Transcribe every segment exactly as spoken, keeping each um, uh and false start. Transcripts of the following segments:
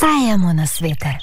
Sajemo na svete.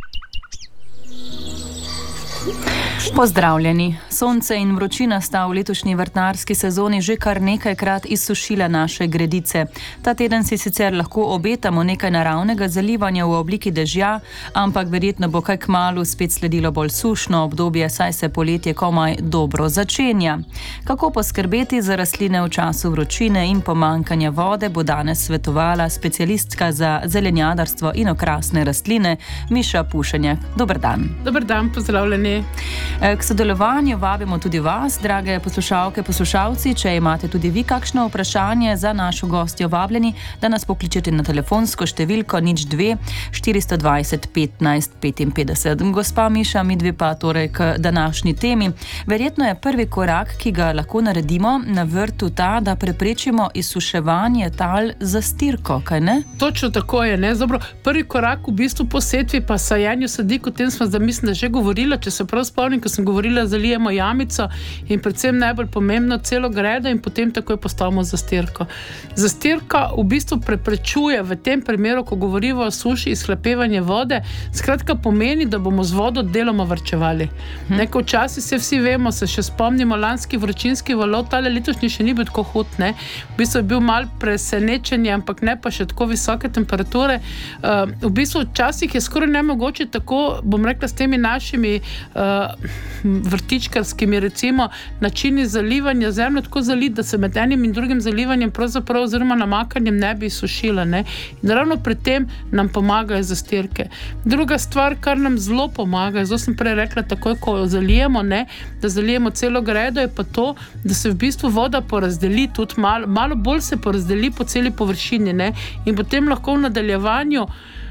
Pozdravljeni. Sonce in vročina sta v letošnji vrtnarski sezoni že kar nekajkrat izsušila naše gredice. Ta teden si sicer lahko obetamo nekaj naravnega zalivanja v obliki dežja, ampak verjetno bo kaj kmalu spet sledilo bolj sušno obdobje, saj se poletje komaj dobro začenja. Kako poskrbeti za rastline v času vročine in pomanjkanja vode, bo danes svetovala specialistka za zelenjadarstvo in okrasne rastline Miša Pušenjak. Dober dan. Dober dan, pozdravljeni. K sodelovanju vabimo tudi vas, drage poslušalke, poslušalci. Če imate tudi vi kakšno vprašanje za našo gostjo, vabljeni, da nas pokličete na telefonsko številko nič dve štiristo dvajset petnajst petinpetdeset. Gospa Miša, mi dve pa torej k današnji temi. Verjetno je prvi korak, ki ga lahko naredimo na vrtu, ta, da preprečimo izsuševanje tal za stirko, kaj ne? Točno tako je, ne? Dobro, prvi korak v bistvu po setvi pa sajenju sadik, o tem smo zdaj mislim, da že govorila, če se prav spomnim, ko sem govorila, zalijemo jamico in predvsem najbolj pomembno celo gredo in potem takoj postavimo zastirko. Zastirka v bistvu preprečuje v tem primeru, ko govorimo o suši, izhlapevanje vode, skratka pomeni, da bomo z vodo deloma varčevali. Hmm. Neko včasih se vsi vemo, se še spomnimo lanski vročinski valov, tale letošnji še ni bil tako hud, ne. V bistvu je bil mal presenečenje, ampak ne pa še tako visoke temperature. Uh, v bistvu včasih je skoraj nemogoče tako, bom rekla, s temi našimi uh, vrtičkarskimi recimo načini zalivanja zemlje tako zaliti, da se med enim in drugim zalivanjem pravzaprav oziroma namakanjem ne bi sušila, ne. In ravno pri tem nam pomagajo zastirke. Druga stvar, kar nam zelo pomaga, zelo sem prej rekla, takoj ko zalijemo, ne, da zalijemo celo gredo, je pa to, da se v bistvu voda porazdeli tudi malo, malo bolj se porazdeli po celi površini, ne. In potem lahko v nadaljevanju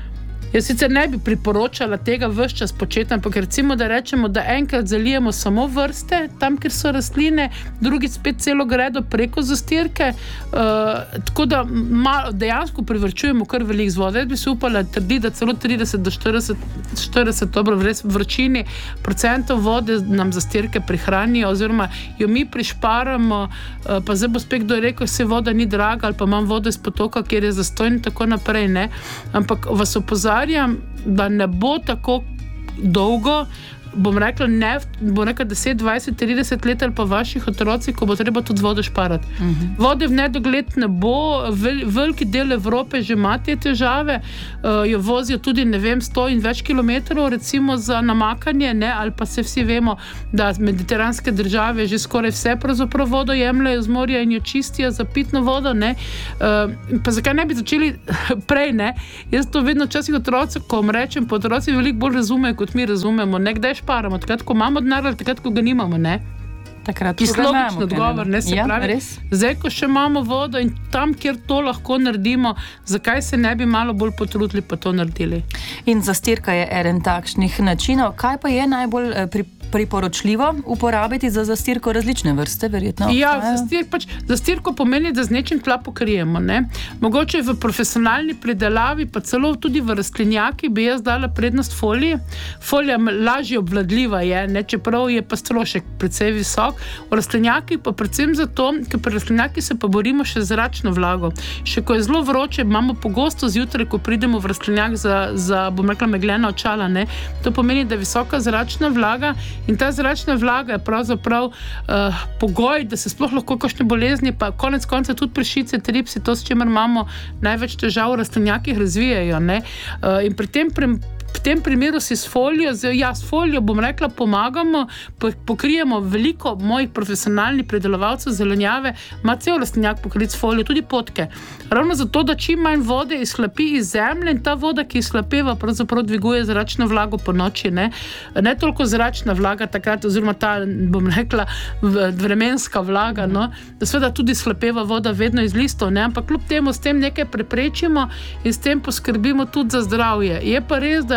jaz sicer ne bi priporočala tega ves čas početi, ampak recimo, da rečemo, da enkrat zalijemo samo vrste, tam, kjer so rastline, drugi spet celo gredo preko zastirke, uh, tako da malo, dejansko privrčujemo kar veliko z vode. Jaz bi se upala trdi, da celo trideset do štirideset dobro vročini procentov vode nam zastirke prihranijo, oziroma jo mi prišparamo, uh, pa zdaj bo spet kdo rekel, se voda ni draga, ali pa imam vodo iz potoka, kjer je zastojn in tako naprej, ne. Ampak vas opozarjam, da ne bo tako dolgo, bom rekla, ne, bom rekla deset, dvajset, trideset let ali pa vaših otroci, ko bo treba tudi vodo šparati. Uh-huh. Vode v nedogled ne bo, vel, veliki del Evrope že ima te težave, uh, jo vozijo tudi, ne vem, sto in več kilometrov recimo za namakanje, ne, ali pa se vsi vemo, da mediteranske države že skoraj vse pravzaprav vodo jemljajo z morja in jo čistijo za pitno vodo, ne. Uh, pa zakaj ne bi začeli prej, ne? Jaz to vedno včasih otroci, ko vam rečem, pa otroci veliko bolj razumejo, kot mi razumemo, ne, kdaj šparamo, takrat, ko imamo denar, ali takrat, ko ga nimamo, ne? Takrat, ko ga imamo. Odgovor, ne, se ja, pravi, res? Zdaj, ko še imamo vodo in tam, kjer to lahko naredimo, zakaj se ne bi malo bolj potrudili pa to naredili? In zastirka je eden takšnih načinov. Kaj pa je najbolj pri priporočljivo uporabiti za zastirko različne vrste, verjetno? Ja, zastir, pač, zastirko pomeni, da z nečim tla pokrijemo, ne. Mogoče v profesionalni pridelavi, pa celo tudi v rastlinjaki bi jaz dala prednost foliji. Folija lažje obvladljiva je, ne, čeprav je pa strošek precej visok. V rastlinjaki pa predvsem zato, ker pri rastlinjaki se pa borimo še z zračno vlago. Še ko je zelo vroče, imamo pogosto zjutraj, ko pridemo v rastlinjak za, za bom rekla, meglena očala, ne. To pomeni, da je visoka zračna vlaga. In ta zračna vlaga je pravzaprav uh, pogoj, da se sploh lahko kakšne bolezni, pa konec konca tudi pršice, tripsi, to, s čimer imamo največ težav v rastlinjakih, razvijajo, ne. Uh, in pri tem pre, v tem primeru si s folijo, ja, s folijo, bom rekla, pomagamo, pokrijemo veliko mojih profesionalnih predelovalcev zelenjave, ima cel rastlinjak pokrit s folijo, tudi potke. Ravno zato, da čim manj vode izhlapi iz zemlje in ta voda, ki izhlapeva, pravzaprav dviguje zračno vlago po noči, ne. Ne toliko zračna vlaga takrat, oziroma ta, bom rekla, vremenska vlaga, no, da seveda tudi izhlapeva voda vedno iz listov, ne, ampak kljub temu s tem nekaj preprečimo in s tem poskrbimo tudi za zdravje. Je pa res, da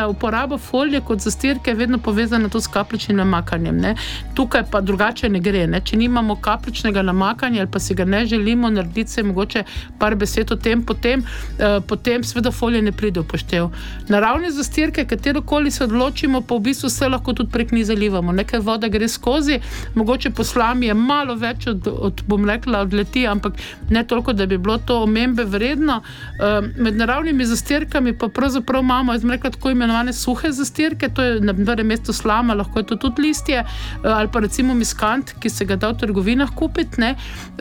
da uporaba folije kot zastirke je vedno povezana tudi s kapljičnim namakanjem. Ne. Tukaj pa drugače ne gre. Ne. Če nimamo kapljičnega namakanja ali pa si ga ne želimo narediti, se mogoče par besed o tem, potem, eh, potem seveda folije ne pride v poštev. Naravne zastirke, katerokoli se odločimo, pa v bistvu se lahko tudi prek njih zalivamo. Nekaj voda gre skozi, mogoče po slami je malo več od, od bom rekla, odleti, ampak ne toliko, da bi bilo to omembe vredno. Eh, med naravnimi zastirkami pa pravzaprav imamo, jaz bom rekla, tako imenovane suhe zastirke, to je na prvem mestu slama, lahko je to tudi listje, ali pa recimo miskant, ki se ga da v trgovinah kupiti, ne,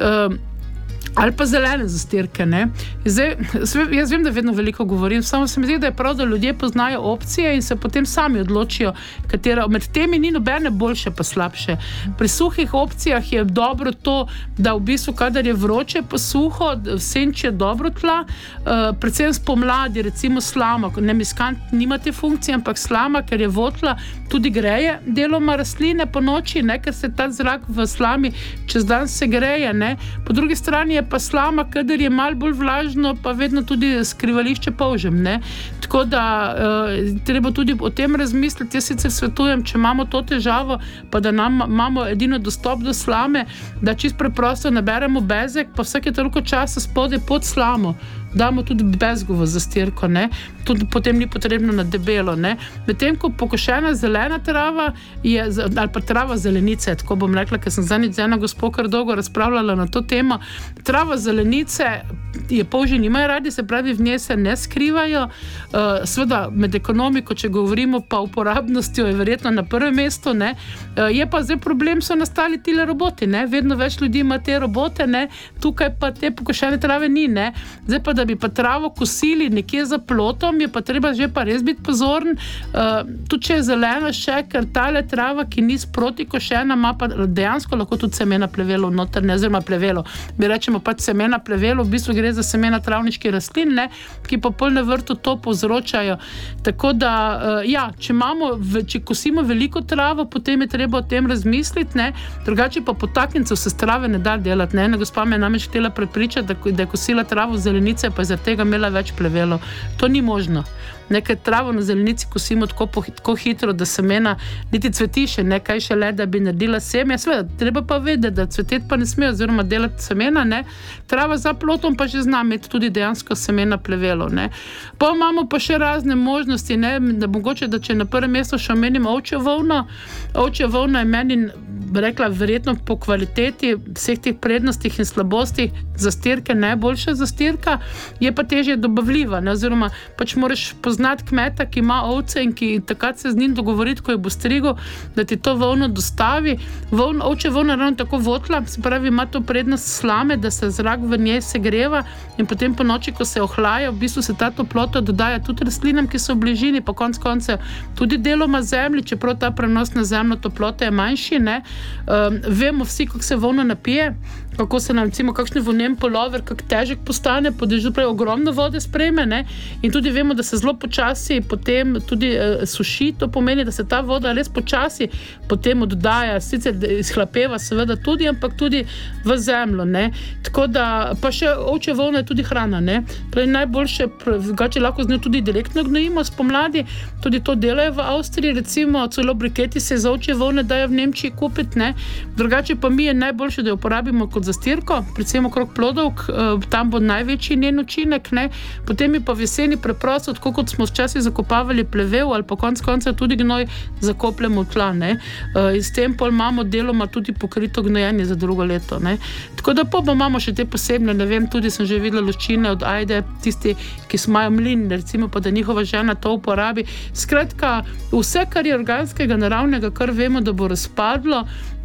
ali pa zelene zastirke. Ne. Zdaj, jaz vem, da vedno veliko govorim, samo se mi zdi, da je prav, da ljudje poznajo opcije in se potem sami odločijo, katera med temi ni nobene boljše pa slabše. Pri suhih opcijah je dobro to, da v bistvu, kadar je vroče pa suho, senči dobro tla, uh, predvsem spomladi, recimo slama, ne miskant nima te funkcije, ampak slama, ker je votla, tudi greje deloma rastline po noči, ne, ker se ta zrak v slami čez dan se greje. Ne. Po drugi strani je pa slama, kadar je malo bolj vlažno, pa vedno tudi skrivališče polžem. Ne. Tako da uh, treba tudi o tem razmisliti. Jaz sicer svetujem, če imamo to težavo, pa da nam, imamo edino dostop do slame, da čisto preprosto naberemo bezek, pa vsake toliko časa spodaj pod slamo damo tudi bezgovo zastirko, ne. Tudi potem ni potrebno na debelo. Ne. Medtem, ko pokošena zelena trava je, ali pa trava zelenice, tako bom rekla, ker sem zadnjič z eno gospo kar dolgo razpravljala na to temo. Trava zelenice je polži nimajo radi, se pravi, v njej se ne skrivajo. Uh, seveda, med ekonomiko, če govorimo, pa uporabnostjo je verjetno na prvem mestu, ne. Uh, je pa zdaj problem, so nastali tile roboti, ne. Vedno več ljudi ima te robote, ne. Tukaj pa te pokošene trave ni, ne. Zdaj pa, da bi pa travo kosili nekje za plotom, je pa treba že pa res biti pozoren. Uh, tudi če je zelena še, ker tale trava, ki ni sproti košena, ima pa dejansko lahko tudi semena plevelo noter, ne, oziroma plevelo. Mi rečemo pač semena plevelo, v bistvu gre za semena travniških rastlin, ne, ki pa pol na vrtu to povzročajo. Tako da, uh, ja, če imamo, če kosimo veliko travo, potem je treba o tem razmisliti, ne, drugače pa potaknjencev se s trave ne da delati, ne. Ena gospa me je namreč htela prepričati, da, da je kosila travo zelenice, pa je zaradi tega imela več plevelo. To ni možno. Nekaj travo na zelenici kosimo tako, tako hitro, da semena niti cvetiše, nekaj še le, da bi naredila semja. Sveda, treba pa vedeti, da cveteti pa ne smejo, oziroma delati semena, ne. Trava za plotom pa že zna imeti tudi dejansko semena plevelo, ne. Pa imamo pa še razne možnosti, ne, da mogoče, da če na prvem mestu še omenim ovčjo volno. Ovčja volna je meni, rekla, verjetno po kvaliteti vseh teh prednostih in slabostih zastirke najboljša zastirka, je pa težje dobavljiva, ne, oziroma pač moraš poznati kmeta, ki ima ovce in ki takrat se z njim dogovoriti, ko je bo strigal, da ti to volno dostavi. Volno, ovčja volna ravno tako votla, se pravi, ima to prednost slame, da se zrak v njej segreva in potem po noči, ko se ohlaja, v bistvu se ta toplota dodaja tudi rastlinam, ki so v bližini, pa konec koncev tudi deloma zemlji, čeprav ta prenos na zemljo toplote je manjši, ne. Um, vemo vsi, kako se volno napije, kako se nam, recimo, kakšen volnen polover, kako težek postane, po dežju prej ogromno vode sprejme, ne, in tudi vemo, da se zelo počasi potem tudi uh, suši, to pomeni, da se ta voda res počasi potem oddaja, sicer izhlapeva seveda tudi, ampak tudi v zemljo, ne. Tako da, pa še ovčja volna je tudi hrana, ne. Prej najboljše, drugače lahko z njo tudi direktno gnojimo spomladi, tudi to delajo v Avstriji, recimo, celo briketi se iz ovčje volne dajo v Nemčiji kupiti, ne. Drugače pa mi je najboljše, da jo uporabimo kot zastirko, predvsem okrog plodovk, tam bo največji njen učinek, ne. Potem je pa v jeseni preprosto, tako kot smo včasih zakopavali plevel ali pa konec konca tudi gnoj zakopljemo v tla, ne. In s tem pol imamo deloma tudi pokrito gnojenje za drugo leto, ne. Tako da pa imamo še te posebne, ne vem, tudi sem že videla luščine od ajde, tisti, ki imajo mlin, recimo pa da njihova žena to uporabi. Skratka, vse, kar je organskega, naravnega, kar vemo, da bo razpadlo,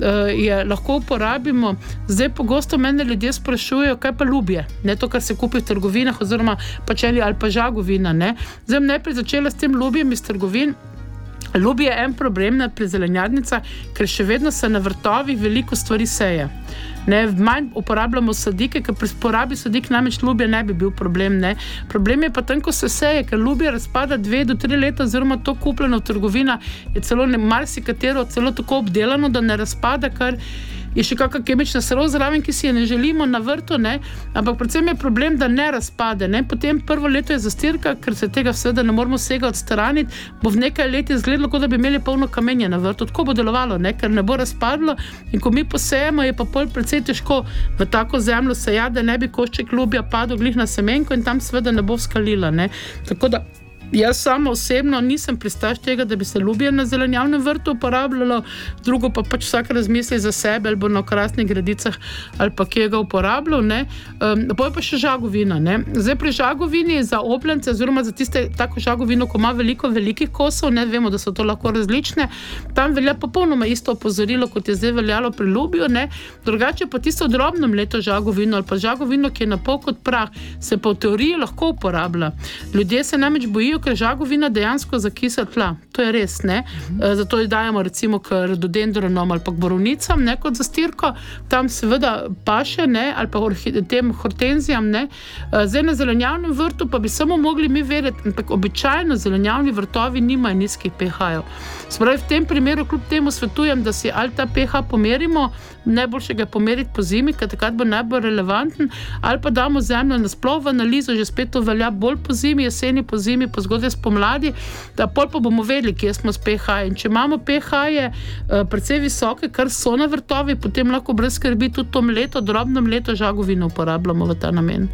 je lahko uporabimo. Zdaj pogosto mene ljudje sprašujejo, kaj pa lubje, ne, to, kar se kupi v trgovinah, oziroma pačeli ali pa žagovina, ne. Zdaj najprej začela s tem lubjem iz trgovin. Lubje je en problem pri zelenjadnicah, ker še vedno se na vrtovih veliko stvari seje. Ne, manj uporabljamo sadike, ker pri porabi sadik namreč lubje ne bi bil problem, ne. Problem je pa tam, ko se seje, ker lubje razpada dve do tri leta, oziroma to kupljeno v trgovina je celo ne marsikatero celo tako obdelano, da ne razpada, kar je še kakšna kemična srov zraven, ki si je ne želimo na vrtu, ne? Ampak predvsem je problem, da ne razpade. Ne? Potem prvo leto je zastirka, ker se tega seveda ne moramo vsega odstraniti, bo v nekaj let izgledalo, kot da bi imeli polno kamenja na vrtu. Tako bo delovalo, ne? Ker ne bo razpadlo in ko mi posejemo, je pa pol precej težko v tako zemljo sejati, da ne bi košček lubja padel glih na semenko in tam seveda ne bo vskalila. Ne? Tako da jaz sama osebno nisem pristaš tega, da bi se lubje na zelenjavnem vrtu uporabljalo, drugo pa pač vsak razmisli za sebe, ali bo na okrasnih gredicah ali pa kje ga uporabljal. Ne. Um, pa je pa še žagovina. Ne. Zdaj pri žagovini za oblence, oziroma za tiste tako žagovino, ko ima veliko velikih kosov, ne vemo, da so to lahko različne, tam velja popolnoma isto opozorilo, kot je zdaj veljalo pri lubju. Ne. Drugače pa tisto drobno mleto žagovino ali pa žagovino, ki je na pol kot prah, se pa v teoriji lahko uporablja. Ljudje se namreč bojijo, ker žagovina dejansko zakisa tla. To je res, ne? Uh-huh. Zato jo dajemo recimo k rododendronom ali pa k borovnicam, ne, kot zastirko. Tam seveda paše, ne, ali pa tem hortenzijam, ne. Zdaj na zelenjavnem vrtu pa bi samo mogli mi vedeti, ampak običajno zelenjavni vrtovi nimajo nizkih pH-jev. Spravi, v tem primeru kljub temu svetujem, da si ali ta pH pomerimo, najboljše ga pomeriti po zimi, ker takrat bo najbolj relevanten, ali pa damo zemljo nasploh v analizo, že spet to velja bolj po zimi, jeseni, po zimi, po zgodaj spomladi, da pol pa bomo vedeli, kje smo s pH. In če imamo pH-je uh, precej visoke, kar so na vrtovi, potem lahko brez skrbi tudi to mleto, drobno mleto žagovino uporabljamo v ta namen.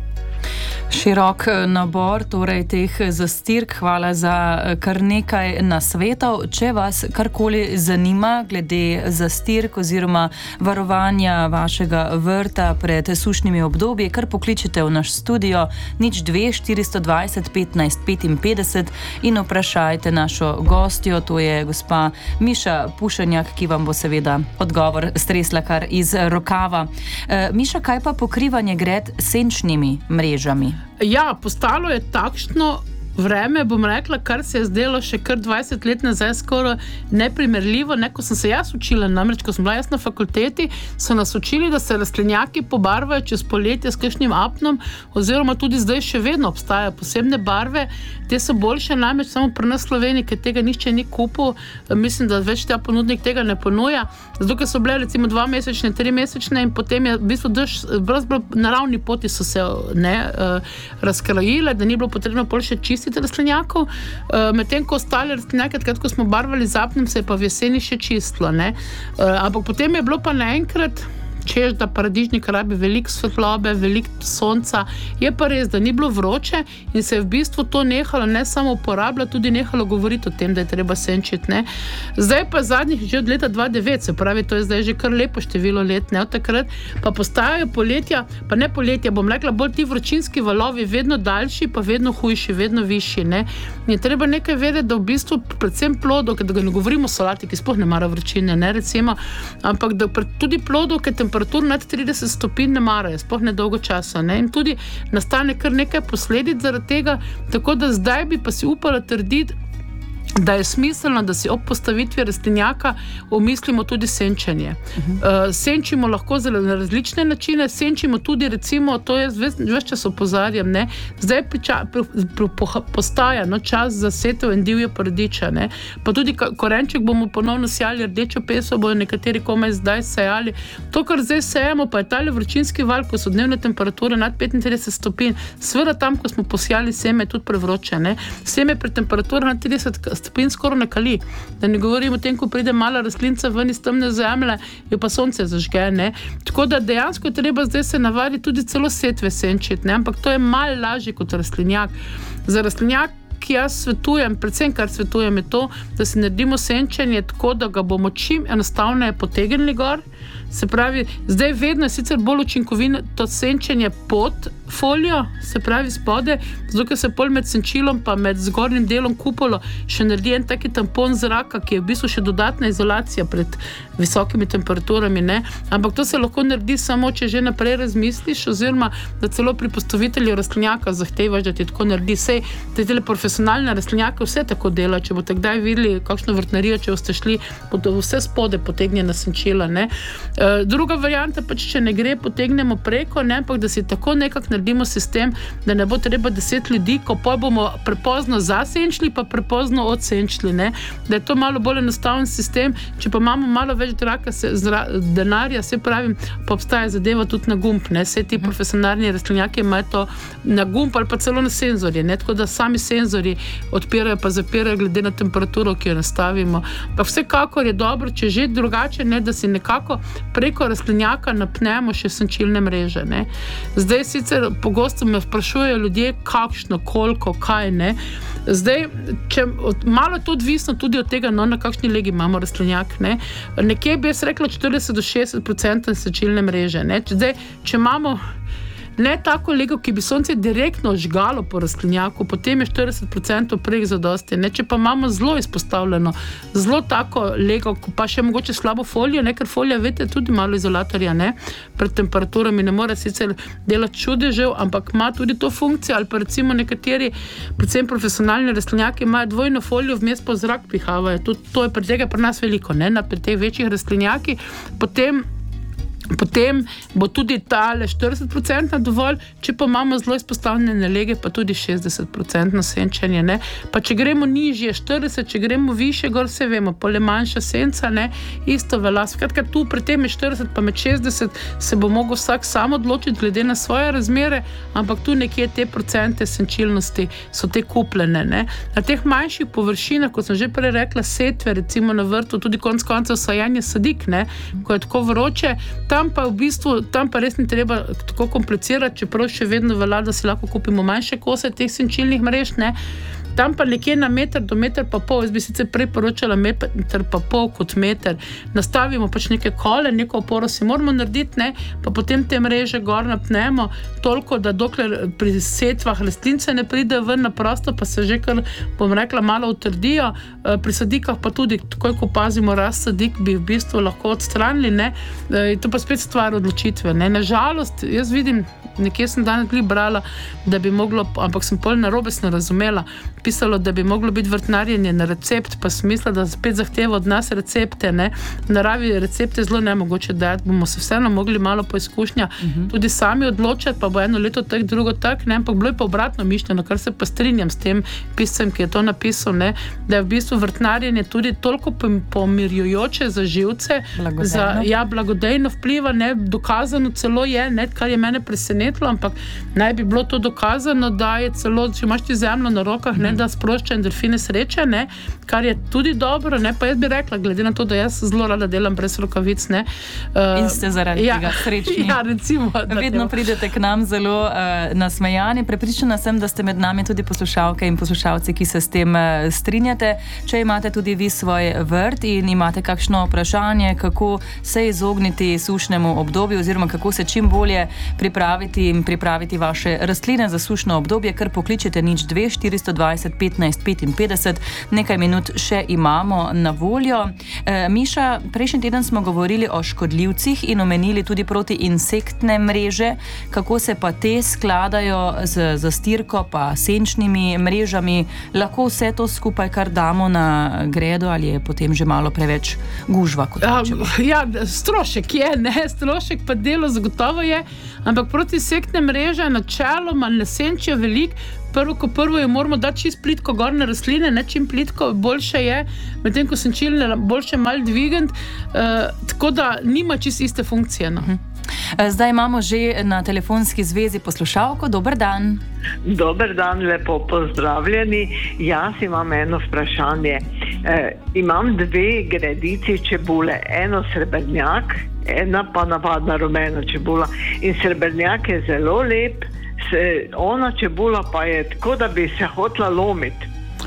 Širok nabor torej teh zastirk, hvala za kar nekaj nasvetov. Če vas karkoli zanima glede zastirk oziroma varovanja vašega vrta pred sušnimi obdobji, kar pokličite v naš studio nič dve štiristo dvajset petnajst petinpetdeset in vprašajte našo gostjo, to je gospa Miša Pušenjak, ki vam bo seveda odgovor stresla kar iz rokava. E, Miša, kaj pa pokrivanje gred s senčnimi mrežami? Ja, postalo je takšno vreme, bom rekla, kar se je zdelo še kar dvajset let nazaj skoraj neprimerljivo. Ne, ko sem se jaz učila, namreč, ko sem bila jaz na fakulteti, so nas učili, da se rastlinjaki pobarvajo čez poletje s kakšnim apnom, oziroma tudi zdaj še vedno obstajajo posebne barve. Te so boljše, namreč samo pri nas v Sloveniji, ker tega nihče ni kupil. Mislim, da več ta ponudnik tega ne ponuja. Zato, ker so bile recimo dva mesečne, tri mesečne in potem je v bistvu drž, brez naravni poti so se ne, uh, razkrajile, da ni bilo potrebno pol še čistiti rastlinjakov, uh, medtem ko ostale rastlinjake, takrat, ko smo barvali z apnom, se je pa v jeseni še čistilo. Ne? Uh, ampak potem je bilo pa naenkrat, češ, da paradižnik rabi veliko svetlobe, veliko sonca. Je pa res, da ni bilo vroče in se je v bistvu to nehalo ne samo uporabljati, tudi nehalo govoriti o tem, da je treba senčiti. Ne? Zdaj pa zadnjih že od leta dva tisoč devet, se pravi, to je zdaj že kar lepo število let, ne, od takrat, pa postajajo poletja, pa ne poletja, bom rekla, bolj ti vročinski valovi, vedno daljši, pa vedno hujši, vedno višji. Ne? In je treba nekaj vedeti, da v bistvu predvsem plodov, ker da ga ne govorimo o solati, ki sploh ne mara vročine, ne, recimo, ampak da tudi plodov, ker temperatur nad trideset stopinj ne marajo, sploh ne dolgo časa. Ne? In tudi nastane kar nekaj posledic zaradi tega, tako da zdaj bi pa si upala trditi, da je smiselno, da si ob postavitvi rastlinjaka omislimo tudi senčenje. Uh-huh. Uh, senčimo lahko na različne načine, senčimo tudi recimo, to je ves čas opozarjam, ne, zdaj priča, pri, pri, po, postaja no, čas za setev in divje paradiča, ne, pa tudi korenček bomo ponovno sejali, rdečo peso bojo nekateri komaj zdaj sejali. To, kar zdaj sejamo, pa je tale vročinski val, ko so dnevne temperature nad petintrideset stopinj, sveda tam, ko smo posejali seme, je tudi prevroče, ne. Seme pri temperaturi nad trideset stopinj skoraj ne kali. Da ne govorim o tem, ko pride mala rastlinca ven iz temne zemlje, jo pa sonce zažge, ne. Tako da dejansko je treba zdaj se navaditi tudi celo setve senčiti, ne. Ampak to je malo lažje kot rastlinjak. Za rastlinjak, ki jaz svetujem, predvsem kar svetujem je to, da si naredimo senčenje tako, da ga bomo čim enostavneje potegnili gor. Se pravi, zdaj vedno je sicer bolj učinkovino to senčenje pod folijo, se pravi spode, zato ker se pol med senčilom pa med zgornjim delom kupolo še naredi en taki tampon zraka, ki je v bistvu še dodatna izolacija pred visokimi temperaturami, ne. Ampak to se lahko naredi samo, če že naprej razmisliš, oziroma da celo pri postavitelju rastlinjaka zahtevaš, da ti tako naredi. Sej, te tele profesionalne rastlinjake vse tako delajo, če boste kdaj videli kakšno vrtnarijo, če boste šli, bodo vse spode potegnjene senčila, ne. Druga varianta pač, če ne gre, potegnemo preko, ne, ampak da si tako nekako naredimo sistem, da ne bo treba deset ljudi, ko pa bomo prepozno zasenčili, pa prepozno odsenčili, ne? Da je to malo bolj enostaven sistem, če pa imamo malo več draka se, zra, denarja, se pravim, pa obstaja zadeva tudi na gumb, ne? Vse ti profesionalni rastlinjaki imajo to na gumb ali pa celo na senzorje, ne? Tako da sami senzorji odpirajo pa zapirajo glede na temperaturo, ki jo nastavimo. Pa vsekakor je dobro, če že drugače, ne, da si nekako preko rastlinjaka napnemo še senčilne mreže, ne. Zdaj sicer pogosto me vprašujejo ljudje, kakšno, koliko, kaj, ne. Zdaj, če, od, malo je to odvisno tudi od tega, no, na kakšni legi imamo rastlinjak, ne. Nekje bi jaz rekla četrdeset do šestdeset procentov senčilne mreže, ne. Zdaj, če imamo ne tako lego, ki bi sonce direktno žgalo po rastlinjaku, potem je štirideset procentov prek zadosti, ne, če pa imamo zelo izpostavljeno, zelo tako lego, pa še mogoče slabo folijo, ne, ker folija, veste, tudi malo izolatorja, ne, pred temperaturami ne more sicer delati čudežev, ampak ima tudi to funkcijo, ali pa recimo nekateri, predvsem profesionalni rastlinjaki imajo dvojno folijo, vmes pa zrak pihavajo, tudi to je pri tega pri nas veliko, ne, na pri teh večjih rastlinjaki, potem Potem bo tudi tale štirideset procentov dovolj, če pa imamo zelo izpostavljene lege, pa tudi šestdeset procentov senčenje, ne. Pa če gremo nižje, štirideset, če gremo više, gor se vemo, pole manjša senca, ne, isto velja. Skratka, tu pri tem je štirideset, pa med šestdeset se bo mogel vsak sam odločiti glede na svoje razmere, ampak tu nekje te procente senčilnosti so te kupljene, ne. Na teh manjših površinah, kot sem že prej rekla, setve, recimo na vrtu, tudi konec koncev sajanje sadik, ne, ko je tako vroče, tam pa v bistvu, tam pa res ni treba tako komplicirati, čeprav še vedno velja, da si lahko kupimo manjše kose teh senčilnih mrež, ne. Tam pa nekje na meter do meter pa pol, jaz bi sicer priporočala meter pa pol kot meter, nastavimo pač neke kole, neko oporo si moramo narediti, ne, pa potem te mreže gor napnemo, toliko, da dokler pri setvah rastlince ne pride ven na prosto, pa se že kar, bom rekla, malo utrdijo, pri sadikah pa tudi, takoj ko pazimo rast sadik, bi v bistvu lahko odstranili, ne, to pa spet stvar odločitve, ne, nažalost, jaz vidim, nekje sem danes glih brala, da bi moglo, ampak sem pol narobe sem razumela, pisalo, da bi moglo biti vrtnarjenje na recept, pa smisla, da spet zahteva od nas recepte, ne. V naravi recepte zelo nemogoče dati, bomo se vseeno mogli malo po izkušnja uh-huh. tudi sami odločati, pa bo eno leto tak, drugo tak, ne, ampak bilo je pa obratno mišljeno, kar se pa strinjam s tem piscem, ki je to napisal, ne, da je v bistvu vrtnarjenje tudi toliko pomirjujoče za živce, za, ja, blagodejno vpliva, ne, dokazano celo je, ne, kar je mene presenetilo, ampak naj bi bilo to dokazano, da je celo, če imaš ti zemljo na rokah, ne, da sprošča endorfine sreče, ne, kar je tudi dobro, ne, pa jaz bi rekla, glede na to, da jaz zelo rada delam brez rokavic, ne. Uh, In ste zaradi ja, tega srečni. Ja, recimo. Vedno pridete k nam zelo uh, nasmejani. Prepričana sem, da ste med nami tudi poslušalke in poslušalci, ki se s tem uh, strinjate. Če imate tudi vi svoj vrt in imate kakšno vprašanje, kako se izogniti sušnemu obdobju oziroma kako se čim bolje pripraviti in pripraviti vaše rastline za sušno obdobje, kar pokličete nič dve štiristo dvajset petnajst petinpetdeset. Nekaj minut še imamo na voljo. E, Miša, prejšnji teden smo govorili o škodljivcih in omenili tudi protiinsektne mreže, kako se pa te skladajo z zastirko pa senčnimi mrežami. Lahko vse to skupaj kar damo na gredo ali je potem že malo preveč gužva? Kot ja, strošek je, ne, strošek pa delo zagotovo je, ampak protiinsektne mreže načeloma ne senčijo veliko. Prvo, ko prvo jo moramo dati čist plitko gor na rastline, ne, čim plitko boljše je, medtem ko senčilne boljše malo dvigant, uh, tako da nima čist iste funkcije, no. Zdaj imamo že na telefonski zvezi poslušalko. Dober dan. Dober dan, lepo pozdravljeni. Jaz imam eno vprašanje. E, imam dve gredici čebule, eno srebrnjak, ena pa navadna rumena čebula. In srebrnjak je zelo lep, se, ona čebula pa je tako, da bi se hotla lomiti.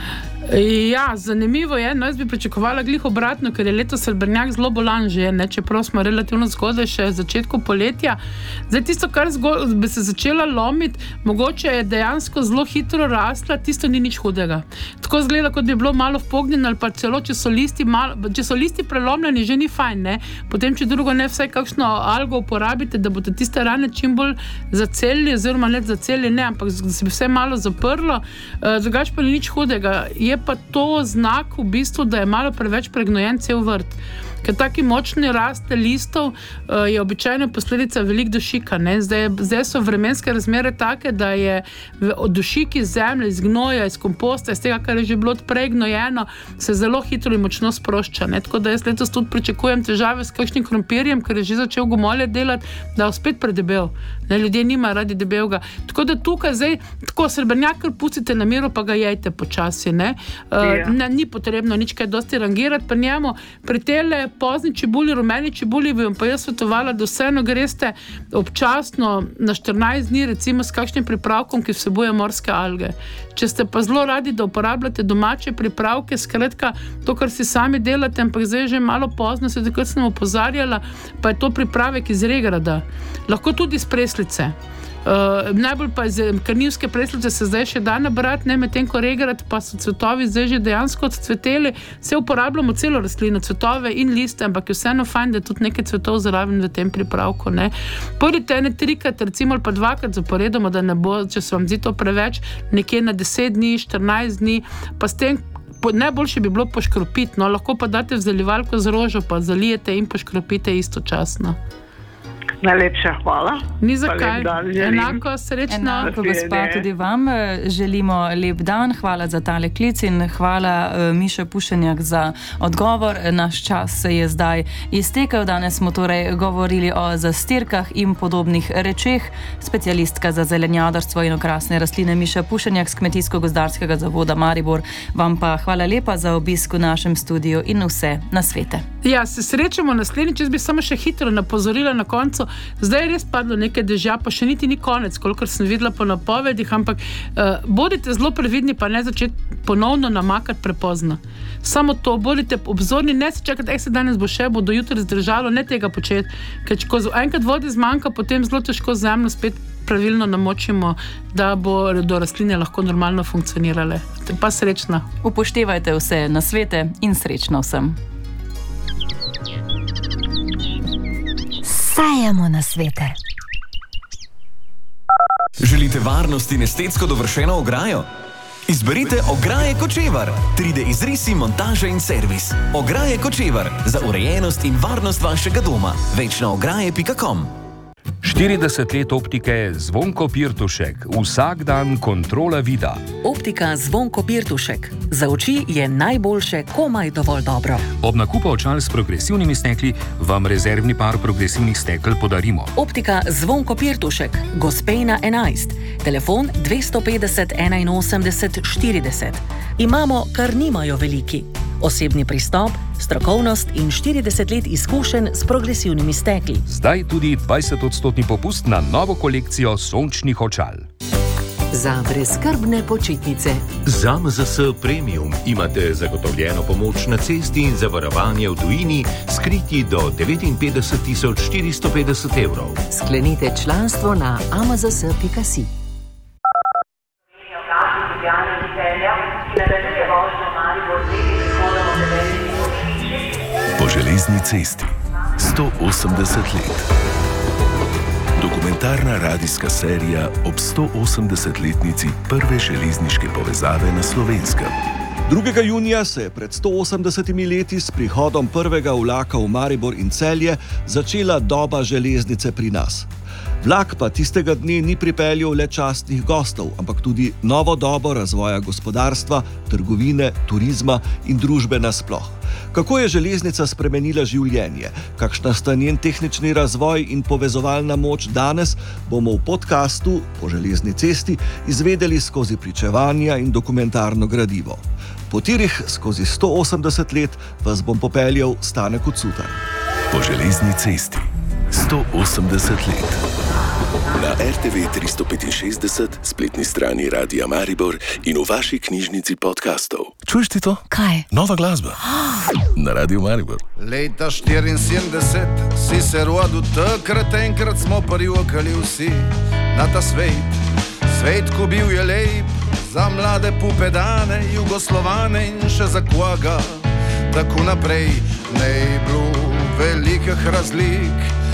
Ja, zanimivo je, no jaz bi pričakovala glih obratno, ker je letos srebrnjak zelo bolan že, ne, čeprav smo relativno zgodaj še v začetku poletja. Zdaj tisto, kar zgo, bi se začela lomiti, mogoče je dejansko zelo hitro rasla, tisto ni nič hudega. Tako zgleda, kot bi bilo malo vpognjeno, ali pa celo, če so listi, malo, če so listi prelomljeni, že ni fajn, ne. Potem, če drugo ne, vsaj kakšno algo uporabite, da boste tiste rane čim bolj zacelili, oziroma ne zacelili, ne, ampak da se bi vse malo zaprlo, uh, drugače pa ni nič hudega. Je pa to znak v bistvu, da je malo preveč pregnojen cel vrt. Ker taki močni rast listov uh, je običajno posledica velik dušika. Ne? Zdaj, zdaj so vremenske razmere take, da je od dušik iz zemlje, iz gnoja, iz komposta, iz tega, kar je že bilo prej gnojeno, se zelo hitro in močno sprošča. Ne? Tako da jaz letos tudi pričakujem težave s kakšnim krompirjem, ker je že začel gomolje delati, da je spet predebel. Ne? Ljudje nima radi debelega. Tako da tukaj zdaj, tako srebrnjak, kar pustite na miru, pa ga jejte počasi. Ne? Uh, ne, ni potrebno nič kaj dosti rangirati pri njemu. Pri tele pozni čebuli, rumeni čebuli bi vam pa jaz svetovala, da vseeno greste občasno na štirinajst dni, recimo s kakšnim pripravkom, ki vsebuje morske alge. Če ste pa zelo radi, da uporabljate domače pripravke, skratka, to, kar si sami delate, ampak zdaj že malo pozno, se takrat sem opozarjala, pa je to pripravek iz regrada. Lahko tudi iz preslice. Uh, najbolj pa iz karnivske preslice se zdaj še da nabrati, ne, medtem ko regrad pa so cvetovi zdaj že dejansko odcveteli. Vse uporabljamo celo rastlino, cvetove in liste, ampak je vseeno fajn, da je tudi nekaj cvetov zraven v tem pripravku. Ne. Pojdite ene trikrat, recimo ali pa dvakrat zaporedoma, da ne bo, če se vam zdi to preveč, nekje na deset dni, štirinajst dni, pa s tem najboljše bi bilo poškropiti, no, lahko pa date v zalivalko z rožo, pa zalijete in poškropite istočasno. Najlepša hvala. Ni zakaj. Enako srečno. Enako, gospa, tudi vam želimo lep dan. Hvala za tale klic in hvala Miša Pušenjak za odgovor. Naš čas se je zdaj iztekel. Danes smo torej govorili o zastirkah in podobnih rečeh. Specialistka za zelenjadarstvo in okrasne rastline Miša Pušenjak z Kmetijsko-gozdarskega zavoda Maribor. Vam pa hvala lepa za obisk v našem studiu in vse nasvete. Ja, se srečamo naslednjič. Jaz bi samo še hitro napozorila na koncu. Zdaj je res padlo nekaj dežja, pa še niti ni konec, kolikor sem videla po napovedih, ampak uh, bodite zelo previdni, pa ne začeti ponovno namakati prepozno. Samo to, bodite obzorni, ne se čakati, ek se danes bo še, bo do jutri zdržalo, ne tega početi, ker če enkrat vode zmanjka, potem zelo težko zemljo spet pravilno namočimo, da bo do rastline lahko normalno funkcionirale. Pa srečno. Upoštevajte vse nasvete in srečno vsem. Sajamo na svete. Želite varnost in estetsko dovršeno ograjo? Izberite Ograje Kočevar. tri D izrisi, montaža in servis. Ograje Kočevar. Za urejenost in varnost vašega doma. Več na ograje pika com. štirideset let optike Zvonko Pirtušek. Vsak dan kontrola vida. Optika Zvonko Pirtušek. Za oči je najboljše komaj dovolj dobro. Ob nakupu očal s progresivnimi stekli vam rezervni par progresivnih stekel podarimo. Optika Zvonko Pirtušek. Gospejna enajst. Telefon dvesto petdeset enainosemdeset štirideset. Imamo, kar nimajo veliki. Osebni pristop, strokovnost in štirideset let izkušenj s progresivnimi stekli. Zdaj tudi dvajset odstotni popust na novo kolekcijo sončnih očal. Za brezskrbne počitnice. Z A M Z S Premium imate zagotovljeno pomoč na cesti in zavarovanje v tujini, skriti do devetinpetdeset tisoč štiristo petdeset evrov. Sklenite članstvo na a m z s pika si. Po železni cesti sto osemdeset let. Dokumentarna radijska serija ob sto osemdesetletnici prve železniške povezave na Slovenskem. drugega junija se je pred sto osemdesetimi leti s prihodom prvega vlaka v Maribor in Celje začela doba železnice pri nas. Vlak pa tistega dne ni pripeljal le častnih gostov, ampak tudi novo dobo razvoja gospodarstva, trgovine, turizma in družbe nasploh. Kako je železnica spremenila življenje, kakšna sta njen tehnični razvoj in povezovalna moč danes, bomo v podkastu Po železni cesti izvedeli skozi pričevanja in dokumentarno gradivo. Po tirih skozi sto osemdeset let vas bom popeljal Stane Kocutar. Po železni cesti sto osemdeset let. Na er te ve tristo petinšestdeset, spletni strani Radia Maribor in v vaši knjižnici podcastov. Čuješ ti to? Kaj? Nova glasba. Na Radio Maribor. Leta štiriinsedemdeset si se rodil, takrat enkrat smo privokali vsi na ta svet. Svet, ko bil je lep, za mlade pupedane, jugoslovane in še za koga. Tako naprej, ne je bilo velikih razlik.